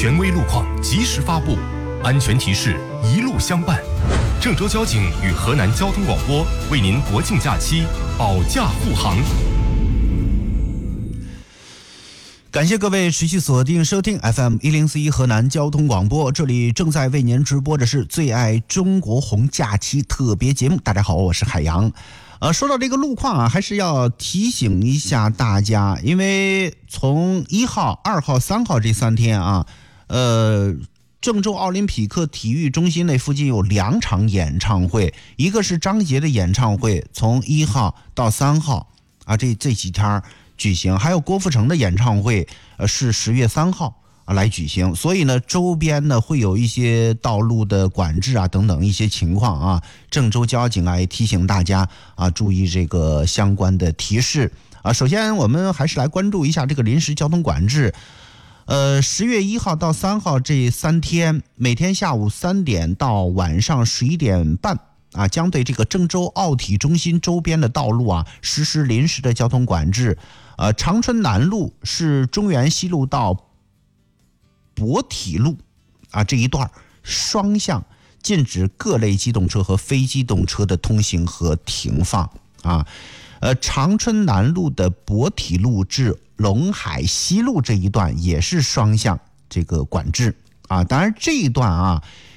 权威路况及时发布，安全提示一路相伴。郑州交警与河南交通广播为您国庆假期保驾护航。 感谢各位持续锁定收听 FM1041 河南交通广播，这里正在为您直播的是最爱中国红假期特别节目。大家好，我是海洋。说到这个路况啊，还是要提醒一下大家，因为从1号、2号、3号这3天啊，郑州奥林匹克体育中心那附近有2场演唱会，一个是张杰的演唱会，从1号到3号啊，这几天举行，还有郭富城的演唱会，是10月3号来举行，所以呢，周边呢会有一些道路的管制啊等等一些情况啊，郑州交警啊也提醒大家啊注意这个相关的提示啊。首先我们还是来关注一下这个临时交通管制。10月1号到3号这3天，每天下午3点到晚上11点半啊，将对这个郑州奥体中心周边的道路啊实施临时的交通管制。长春南路是中原西路到博体路啊这一段双向禁止各类机动车和非机动车的通行和停放啊。长春南路的博体路至陇海西路这一段也是双向这个管制啊。当然这一段啊